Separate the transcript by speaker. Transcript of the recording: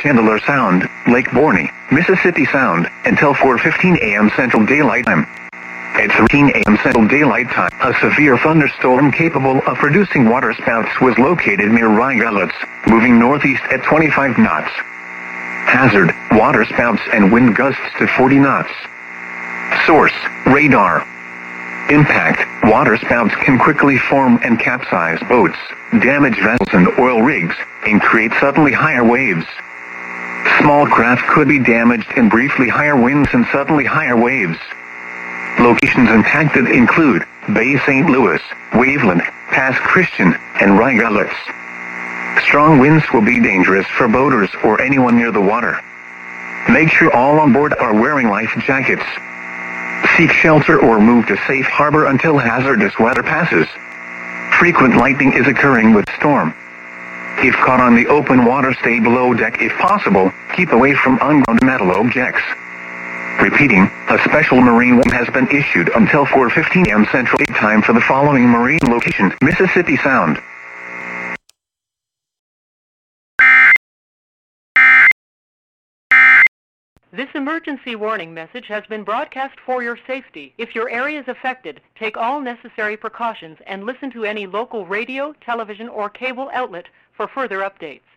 Speaker 1: Chandler Sound, Lake Borgne, Mississippi Sound, until 4:15 a.m. Central Daylight Time. At 13 a.m. Central Daylight Time, a severe thunderstorm capable of producing waterspouts was located near Rygulitz, moving northeast at 25 knots. Hazard, waterspouts and wind gusts to 40 knots. Source, radar. Impact, waterspouts can quickly form and capsize boats, damage vessels and oil rigs, and create suddenly higher waves. Small craft could be damaged in briefly higher winds and suddenly higher waves. Locations impacted include Bay St. Louis, Waveland, Pass Christian, and Rygulitz. Strong winds will be dangerous for boaters or anyone near the water. Make sure all on board are wearing life jackets. Seek shelter or move to safe harbor until hazardous weather passes. Frequent lightning is occurring with storm. If caught on the open water, stay below deck if possible. Keep away from ungrounded metal objects. Repeating, a special marine warning has been issued until 4:15 a.m. Central Daylight Time for the following marine locations: Mississippi Sound.
Speaker 2: This emergency warning message has been broadcast for your safety. If your area is affected, take all necessary precautions and listen to any local radio, television, or cable outlet for further updates.